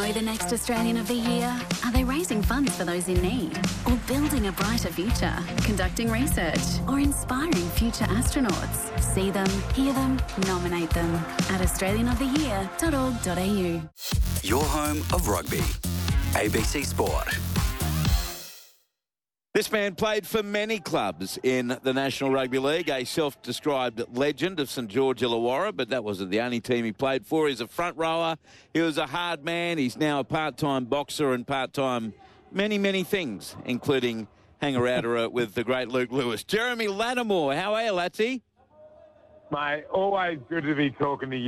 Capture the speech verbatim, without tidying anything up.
know the next Australian of the Year? Are they raising funds for those in need? Or building a brighter future? Conducting research? Or inspiring future astronauts? See them, hear them, nominate them at australian of the year dot org dot a u. Your home of rugby. A B C Sport. This man played for many clubs in the National Rugby League, a self-described legend of St George Illawarra, but that wasn't the only team he played for. He's a front rower. He was a hard man. He's now a part-time boxer and part-time many, many things, including hanger-outer with the great Luke Lewis. Jeremy Lattimore, how are you, Latsy? Mate, always good to be talking to you.